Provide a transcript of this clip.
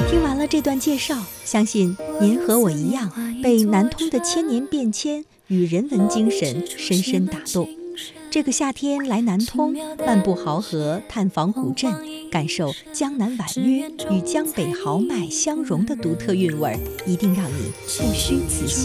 听完了这段介绍，相信您和我一样被南通的千年变迁与人文精神深深打动。这个夏天来南通，漫步濠河，探访古镇，感受江南婉约与江北豪迈相融的独特韵味，一定让你不虚此行。